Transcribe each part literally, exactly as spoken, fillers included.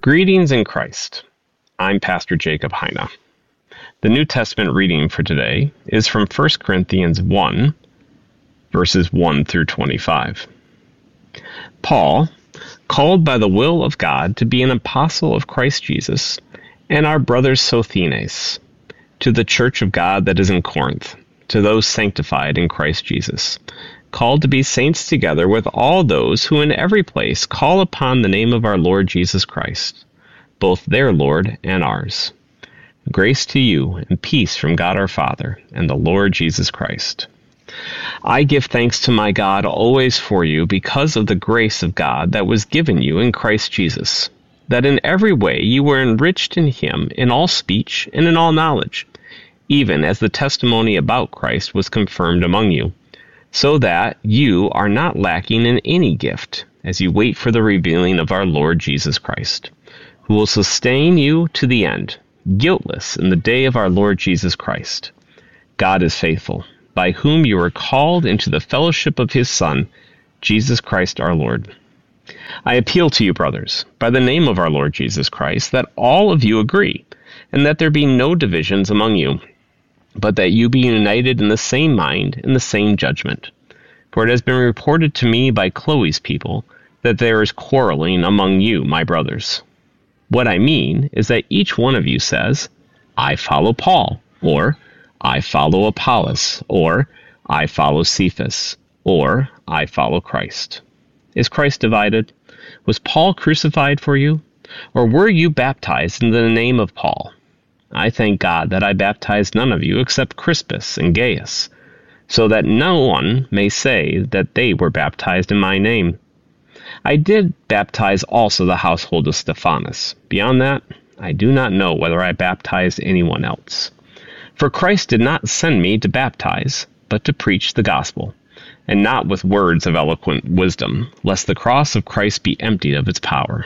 Greetings in Christ. I'm Pastor Jacob Heine. The New Testament reading for today is from First Corinthians one, verses one through twenty-five. Paul, called by the will of God to be an apostle of Christ Jesus, and our brother Sosthenes, to the church of God that is in Corinth, to those sanctified in Christ Jesus, called to be saints together with all those who in every place call upon the name of our Lord Jesus Christ, both their Lord and ours. Grace to you and peace from God our Father and the Lord Jesus Christ. I give thanks to my God always for you because of the grace of God that was given you in Christ Jesus, that in every way you were enriched in him in all speech and in all knowledge, even as the testimony about Christ was confirmed among you, so that you are not lacking in any gift as you wait for the revealing of our Lord Jesus Christ, who will sustain you to the end, guiltless in the day of our Lord Jesus Christ. God is faithful, by whom you are called into the fellowship of his Son, Jesus Christ our Lord. I appeal to you, brothers, by the name of our Lord Jesus Christ, that all of you agree, and that there be no divisions among you, but that you be united in the same mind and the same judgment. For it has been reported to me by Chloe's people that there is quarreling among you, my brothers. What I mean is that each one of you says, I follow Paul, or I follow Apollos, or I follow Cephas, or I follow Christ. Is Christ divided? Was Paul crucified for you? Or were you baptized in the name of Paul? I thank God that I baptized none of you except Crispus and Gaius, so that no one may say that they were baptized in my name. I did baptize also the household of Stephanas. Beyond that, I do not know whether I baptized anyone else. For Christ did not send me to baptize, but to preach the gospel, and not with words of eloquent wisdom, lest the cross of Christ be emptied of its power.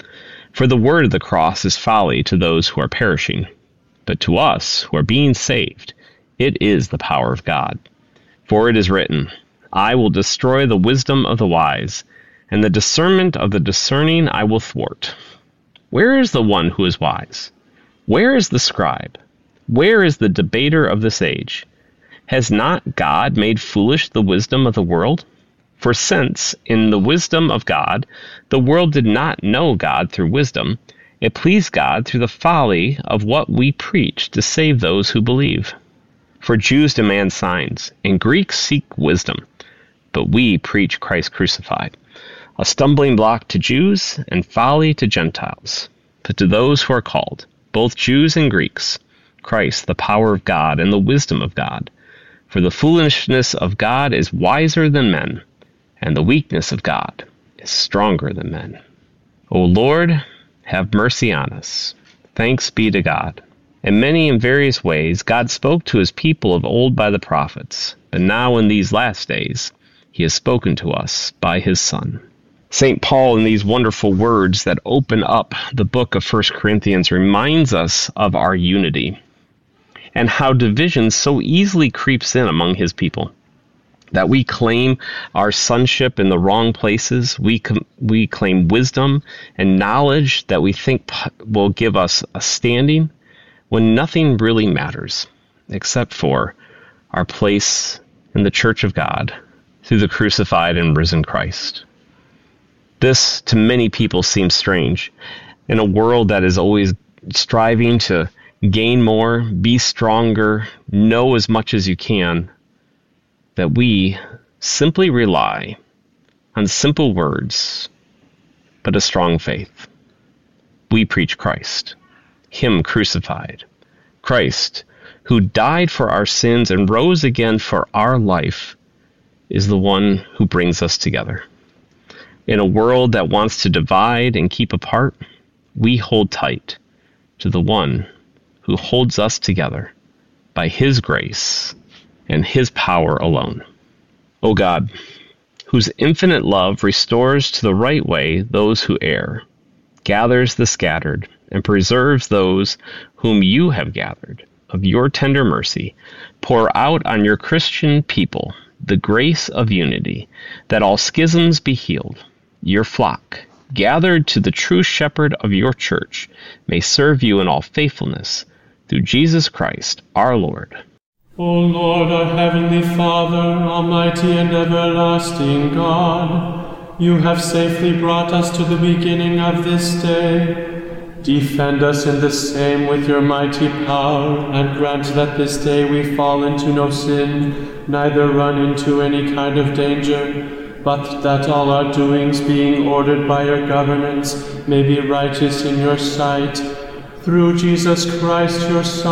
For the word of the cross is folly to those who are perishing, but to us who are being saved, it is the power of God. For it is written, I will destroy the wisdom of the wise, and the discernment of the discerning I will thwart. Where is the one who is wise? Where is the scribe? Where is the debater of this age? Has not God made foolish the wisdom of the world? For since, in the wisdom of God, the world did not know God through wisdom, it pleased God through the folly of what we preach to save those who believe. For Jews demand signs, and Greeks seek wisdom, but we preach Christ crucified, a stumbling block to Jews and folly to Gentiles. But to those who are called, both Jews and Greeks, Christ the power of God and the wisdom of God. For the foolishness of God is wiser than men, and the weakness of God is stronger than men. O Lord, have mercy on us. Thanks be to God. In many and various ways, God spoke to his people of old by the prophets, but now in these last days, he has spoken to us by his Son. Saint Paul, in these wonderful words that open up the book of First Corinthians, reminds us of our unity and how division so easily creeps in among his people. That we claim our sonship in the wrong places. We com- we claim wisdom and knowledge that we think p- will give us a standing when nothing really matters except for our place in the church of God through the crucified and risen Christ. This, to many people, seems strange in a world that is always striving to gain more, be stronger, know as much as you can, that we simply rely on simple words, but a strong faith. We preach Christ, him crucified. Christ, who died for our sins and rose again for our life, is the one who brings us together. In a world that wants to divide and keep apart, we hold tight to the one who holds us together by his grace and his power alone. O God, whose infinite love restores to the right way those who err, gathers the scattered, and preserves those whom you have gathered, of your tender mercy, pour out on your Christian people the grace of unity, that all schisms be healed, your flock gathered to the true shepherd of your church, may serve you in all faithfulness, through Jesus Christ, our Lord. O Lord, our heavenly Father, almighty and everlasting God, you have safely brought us to the beginning of this day. Defend us in the same with your mighty power, and grant that this day we fall into no sin, neither run into any kind of danger, but that all our doings, being ordered by your governance, may be righteous in your sight. Through Jesus Christ, your Son,